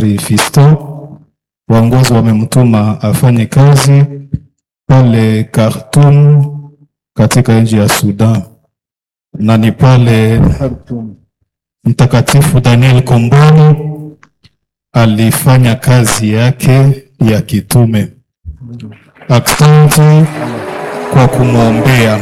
Fisto. Waongozi wamemtuma afanye kazi pale Khartoum katika nchi ya Sudan, na ni pale Mtakatifu Daniel Komboni alifanya kazi yake ya kitume. Asante kwa kumwombea.